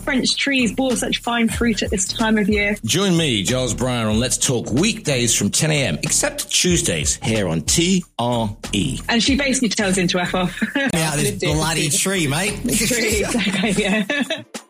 French trees bore such fine fruit at this time of year. Join me, Giles Brown, on Let's Talk weekdays from 10 a.m, except Tuesdays, here on TRE. And she basically tells him to F off. Out of this bloody tree, mate. Tree, exactly, yeah.